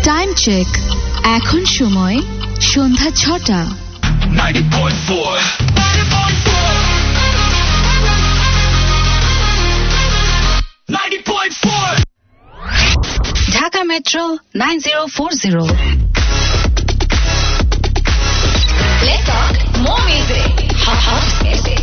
Time check, এখন সময় সন্ধ্যা 6টা। 90.4 Dhaka metro 9040। Let's talk more music. Hot music.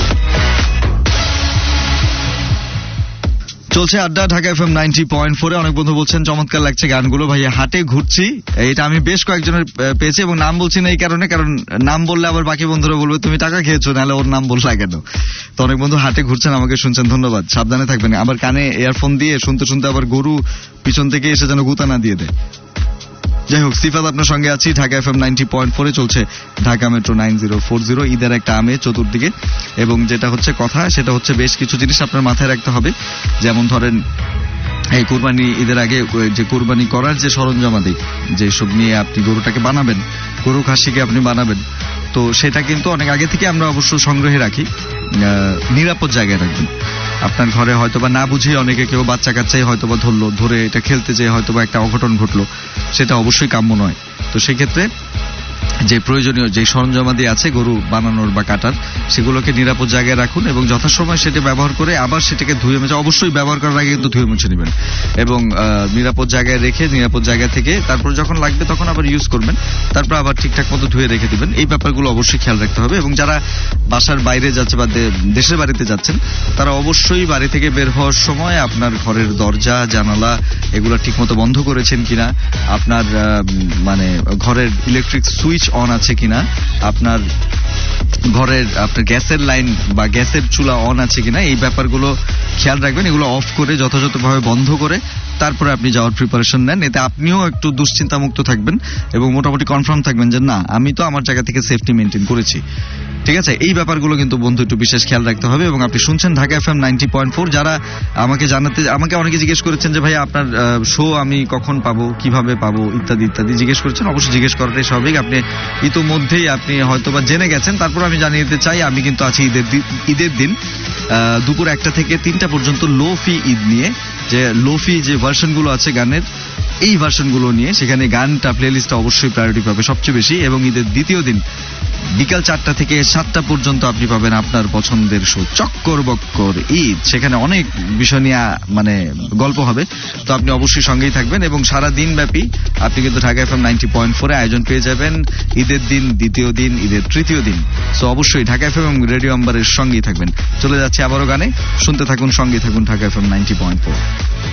চলছে আড্ডা ঢাকা FM 90.4-এ। অনেক বন্ধু বলছেন চমৎকার লাগছে গানগুলো। ভাইয়া হাটে ঘুরছি, এটা আমি বেশ কয়েকজনের পেয়েছি এবং নাম বলছি না এই কারণে, কারণ নাম বললে আবার বাকি বন্ধুরা বলবে তুমি টাকা খেয়েছো, নাহলে ওর নাম বললা কেন। তো অনেক বন্ধু হাটে ঘুরছেন, আমাকে শুনছেন, ধন্যবাদ। সাবধানে থাকবেন, আবার কানে ইয়ারফোন দিয়ে শুনতে শুনতে আবার গরু পিছন থেকে এসে যেন গুতা না দিয়ে দেয়। যাই হোক, সিফাত আপনার সঙ্গে আছি। ঢাকা FM 90.4-এ চলছে ঢাকা মেট্রো 9040। ঈদের একটা আমেজ চতুর্দিকে, এবং যেটা হচ্ছে কথা সেটা হচ্ছে বেশ কিছু জিনিস আপনার মাথায় রাখতে হবে। যেমন ধরেন এই কুরবানি ঈদের আগে যে কুরবানি করার যে সরঞ্জামাদি যেসব নিয়ে আপনি গরুটাকে বানাবেন, গরু খাসিকে আপনি বানাবেন, তো সেটা কিন্তু অনেক আগে থেকে আমরা অবশ্য সংগ্রহে রাখি। নিরাপদ জায়গায় রাখবেন। আপনার ঘরে হয়তোবা না বুঝে অনেকে কেউ বাচ্চা কাচ্চাই হয়তোবা ধরলো, ধরে এটা খেলতে যেয়ে হয়তোবা একটা অঘটন ঘটলো, সেটা অবশ্যই কাম্য নয়। তো সেক্ষেত্রে যে প্রয়োজনীয় যে সরঞ্জামাদি আছে গরু বানানোর বা কাটার, সেগুলোকে নিরাপদ জায়গায় রাখুন এবং যথাসময় সেটা ব্যবহার করে আবার সেটাকে ধুয়ে মুছে, অবশ্যই ব্যবহার করার আগে কিন্তু ধুয়ে মুছে নেবেন এবং নিরাপদ জায়গায় রেখে নিরাপদ জায়গা থেকে তারপর যখন লাগবে তখন আবার ইউজ করবেন, তারপর আবার ঠিকঠাক মতো ধুয়ে রেখে দিবেন। এই ব্যাপারগুলো অবশ্যই খেয়াল রাখতে হবে। এবং যারা বাসার বাইরে যাচ্ছে বা দেশের বাড়িতে যাচ্ছেন, তারা অবশ্যই বাড়ি থেকে বের হওয়ার সময় আপনার ঘরের দরজা জানালা এগুলো ঠিক মতো বন্ধ করেছেন কিনা, আপনার মানে ঘরের ইলেকট্রিক সুইচ অন আছে কিনা, আপনার ঘরের আপনার গ্যাসের লাইন বা গ্যাসের চুলা অন আছে কিনা, এই ব্যাপারগুলো খেয়াল রাখবেন। এগুলো অফ করে যথাযথভাবে বন্ধ করে তারপরে আপনি যাওয়ার প্রিপারেশন নেন। এতে আপনিও একটু দুশ্চিন্তামুক্ত থাকবেন এবং মোটামুটি কনফার্ম থাকবেন যে না, আমি তো আমার জায়গা থেকে সেফটি মেনটেন করেছি। ঠিক আছে, এই ব্যাপারগুলো কিন্তু বন্ধু একটু বিশেষ খেয়াল রাখতে হবে। এবং আপনি শুনছেন ঢাকা FM 90.4। যারা আমাকে অনেকে জিজ্ঞেস করেছেন যে ভাই আপনার শো আমি কখন পাবো, কিভাবে পাবো, ইত্যাদি ইত্যাদি জিজ্ঞেস করেছেন। অবশ্যই জিজ্ঞেস করাটাই স্বাভাবিক। আপনি ইতোমধ্যেই আপনি হয়তোবা জেনে গেছেন, তারপর আমি জানিয়ে দিতে চাই আমি কিন্তু আছি ঈদের দিন দুপুর 1টা থেকে 3টা পর্যন্ত লোফি ঈদ নিয়ে, যে লোফি যে ভার্সনগুলো আছে গানের, এই ভার্সনগুলো নিয়ে সেখানে গানটা প্লেলিস্টটা অবশ্যই প্রায়োরিটি পাবে সবচেয়ে বেশি। এবং ঈদের দ্বিতীয় দিন বিকাল 4টা থেকে 7টা পর্যন্ত আপনি পাবেন আপনার পছন্দের শো চক্কর বক্কর ঈদ। সেখানে অনেক বিষয় নিয়ে মানে গল্প হবে, তো আপনি অবশ্যই সঙ্গেই থাকবেন। এবং সারা দিন ব্যাপী আপনি কিন্তু ঢাকা FM 90.4-এ আয়োজন পেয়ে যাবেন ঈদের দিন, দ্বিতীয় দিন, ঈদের তৃতীয় দিন। সো অবশ্যই ঢাকা FM এবং রেডিও আম্বারের সঙ্গেই থাকবেন। চলে যাচ্ছে আবারও গানে, শুনতে থাকুন, সঙ্গেই থাকুন ঢাকা FM 90.4।